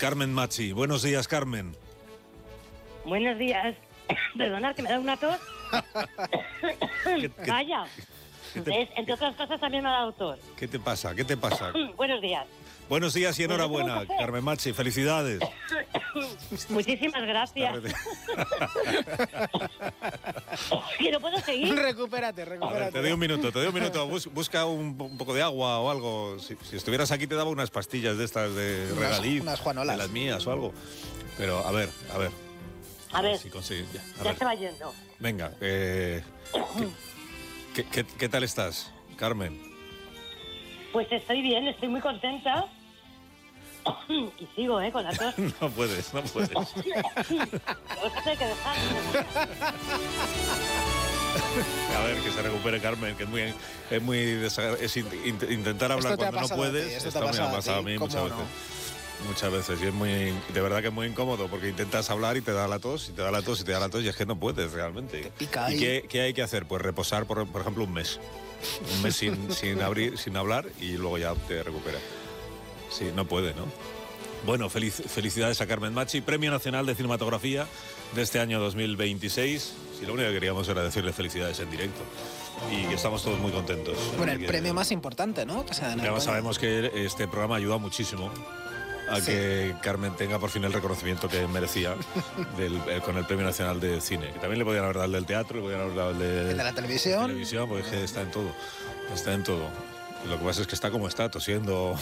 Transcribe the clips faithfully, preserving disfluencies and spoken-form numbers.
Carmen Machi. Buenos días, Carmen. Buenos días. Perdonad, que me da una tos. ¿Qué, qué, Vaya. ¿qué te, Es, entre otras cosas también me ha dado tos. ¿Qué te pasa? ¿Qué te pasa? Buenos días. Buenos días y enhorabuena, Carmen Machi. Felicidades. Muchísimas gracias. ¿Que no puedo seguir? Recupérate, recupérate. A ver, te doy un minuto, te doy un minuto. Bus, busca un, un poco de agua o algo. Si, si estuvieras aquí te daba unas pastillas de estas de Unas- regaliz. unas juanolas. De las mías o algo. Pero a ver, a ver. A ver, Si consigues, ya, a ya ver. se va yendo. Venga, eh, ¿qué, qué, qué, ¿qué tal estás, Carmen? Pues estoy bien, estoy muy contenta. Y sigo, ¿eh? Con la tos. No puedes, no puedes. Os hay que dejar. A ver, que se recupere Carmen, que es muy, es muy desagra- es in- in- intentar hablar Esto te ha cuando no pasado a ti, puedes. esto te Esto ha me pasado ha a pasado a ti, mí ¿cómo muchas no? veces. Muchas veces, y es muy, de verdad que es muy incómodo, porque intentas hablar y te da la tos, y te da la tos, y te da la tos, y es que no puedes realmente. Te pica ¿Y ahí. qué, qué hay que hacer? Pues reposar, por, por ejemplo, un mes. Un mes sin, sin, abrir, sin hablar, y luego ya te recupera. Sí, no puede, ¿no? Bueno, feliz, felicidades a Carmen Machi, Premio Nacional de Cinematografía de este año dos mil veintiséis. Si lo único que queríamos era decirle felicidades en directo, y que estamos todos muy contentos. Bueno, el Que- premio más importante, ¿no? Que se da en el Además premio. sabemos que este programa ayuda muchísimo a Sí. que Carmen tenga por fin el reconocimiento que merecía del, eh, con el Premio Nacional de Cine. Que también le podían haber dado el del teatro, le podían haber dado el de, El de la televisión. televisión, porque es que está en todo. Está en todo. Lo que pasa es que está como está, tosiendo.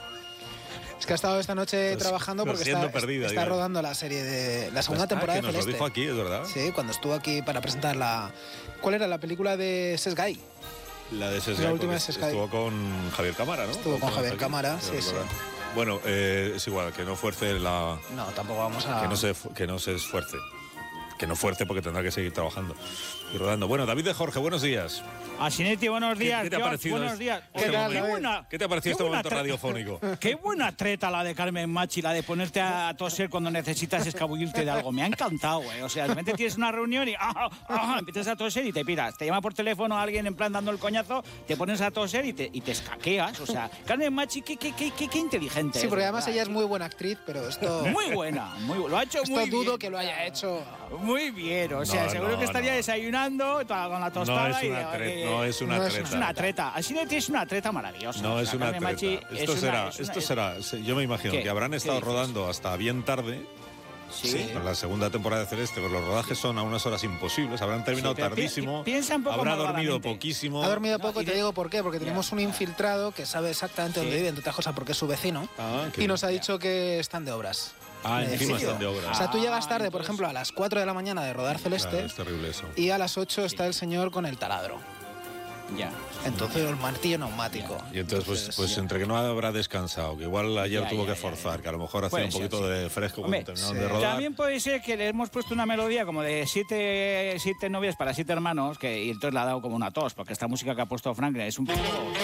Es que ha estado esta noche Tos- trabajando porque tosiendo está, perdida, está digo. rodando la serie de la segunda Ah, temporada que de nos lo Celeste. dijo aquí, es verdad. Sí, cuando estuvo aquí para presentar la... ¿Cuál era? La película de Sesgay. La de Sesgay, La última porque de Sesgay. estuvo con Javier Cámara, ¿no? Estuvo con Javier aquí, Cámara, creo sí, sí. recordar. Bueno, eh, es igual, que no fuerce la... No, tampoco vamos a... Que no, se, que no se esfuerce. Que no fuerce porque tendrá que seguir trabajando y rodando. Bueno, David de Jorge, buenos días. Asinetti, buenos días. ¿Qué te ha George, parecido buenos este- días. este Oye, momento? qué buena- ¿Qué te ha parecido qué este buena momento tre- radiofónico? Qué buena treta la de Carmen Machi, la de ponerte a toser cuando necesitas escabullirte de algo. Me ha encantado, güey. O sea, de repente tienes una reunión y ah, ah, empiezas a toser y te piras. Te llama por teléfono alguien en plan dando el coñazo, te pones a toser y te, y te escaqueas. O sea, Carmen Machi, qué, qué, qué, qué, qué inteligente. Sí, es, porque además ¿verdad? ella es muy buena actriz, pero esto... Muy buena, muy bu- lo ha hecho Esto muy dudo bien. que lo haya hecho... Muy bien, o sea, No, seguro no, que estaría no. desayunando toda- con la tostada. No es y una, de- tre- no es una no es treta. Es una treta. Asinetti es una treta maravillosa. No O es sea, una Carmen treta. Machi Esto es será, una- es una- esto será. se- Yo me imagino ¿Qué? que habrán ¿Qué estado dices? rodando hasta bien tarde. Sí. Con la segunda temporada de Celeste, pero los rodajes son a unas horas imposibles. Habrán terminado Sí, pero pi- tardísimo. pi- piensa un poco Habrá dormido malvadamente. poquísimo. Ha dormido No, poco y y te de- digo por qué, porque tenemos Ya, un ya. infiltrado que sabe exactamente dónde Sí. vive, entre otras cosas porque es su vecino, Ah, qué y nos bien. ha dicho que están de obras. Ah, ¿En encima serio? están de O obras. sea, tú llegas tarde, Ah, por entonces- ejemplo, a las cuatro de la mañana de rodar Celeste, Claro, es terrible eso. y a las ocho está el señor con el taladro. Ya. Entonces, el martillo neumático. Y entonces, pues, Entonces, pues ya. entre que no habrá descansado, que igual ayer Ya, tuvo ya, que ya, forzar, ya. que a lo mejor hacía Puede un ser, poquito sí. de fresco Hombre, cuando terminaron sí. de rodar. También puede ser que le hemos puesto una melodía como de siete, siete novias para siete hermanos, que, y entonces le ha dado como una tos, porque esta música que ha puesto Franklin es un poco...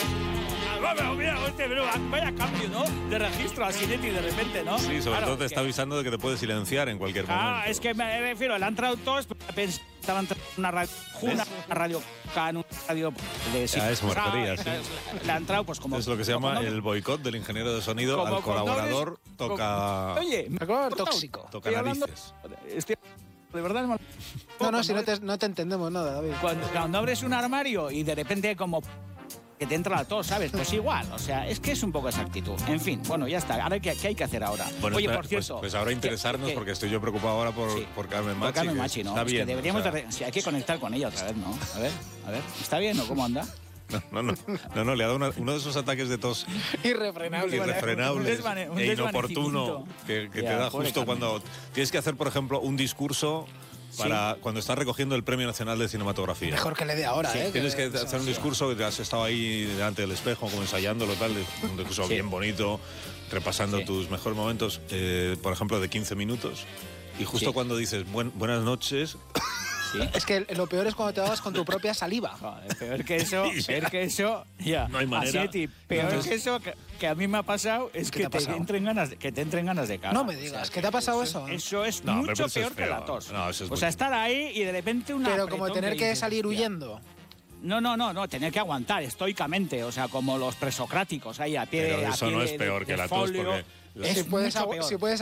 Ah, bueno, mira, este, pero vaya cambio, ¿no? De registro a Asinetti de repente, ¿no? Sí, sobre Claro, todo te que- está avisando de que te puede silenciar en cualquier momento. Ah, es que me refiero, le han entrado tos, pens- estaba entrando una radio, una radio, can, una radio de A eso me o sea, refería, sí. Le ha entrado pues como... Es lo que se llama como- el boicot del ingeniero de sonido como al colaborador condones- toca, Oye, me Color cortado. tóxico. toca Estoy hablando- narices. Estoy- de verdad, no- No, no, si no te, no te entendemos nada, David. Cuando, cuando abres un armario y de repente como que te entra la tos, ¿sabes? Pues igual, o sea, es que es un poco esa actitud. En fin, bueno, ya está. Ahora, ¿qué, qué hay que hacer ahora? Bueno, Oye, espera, por cierto... pues, pues ahora interesarnos, ¿qué- qué? porque estoy yo preocupado ahora por, Sí. por Carmen Por Machi. Carmen que Machi, ¿no? Está Es bien. que deberíamos o sea, de... re- sí, hay que conectar con ella otra vez, ¿no? A ver, a ver. ¿Está bien o cómo anda? No, no, no, no, le ha dado una- uno de esos ataques de tos Irrefrenable. irrefrenables un desvane- un e inoportuno desvanecimiento. que, que Ya, te da pobre justo Carmen. cuando tienes que hacer, por ejemplo, un discurso para cuando estás recogiendo el Premio Nacional de Cinematografía. Mejor que le dé ahora, Sí, ¿eh? tienes que que- hacer un discurso que te has estado ahí delante del espejo, como ensayándolo, tal, un discurso Sí. bien bonito, repasando Sí. tus mejores momentos, eh, por ejemplo, de quince minutos. Y justo Sí. cuando dices "Buen- buenas noches", Sí. Es que lo peor es cuando te hagas con tu propia saliva. Joder, peor que eso, peor que eso, ya. No hay manera. Asieti, peor Entonces- que eso, que, que a mí me ha pasado, es ¿Qué que te ha te, pasado? entren ganas de, que te entren ganas de cagar. No me digas, ¿qué te ha pasado eso? Eso es No, pero mucho eso es peor que feo. la tos. No, eso es o muy- sea, estar ahí y de repente una. Pero como apretón tener que dices, salir hostia. huyendo. No, no, no, no, tener que aguantar estoicamente, o sea, como los presocráticos ahí a pie pero a eso pie no de- es peor de- que de la tos, folio. porque Es si, puedes, mucho agu- peor. si puedes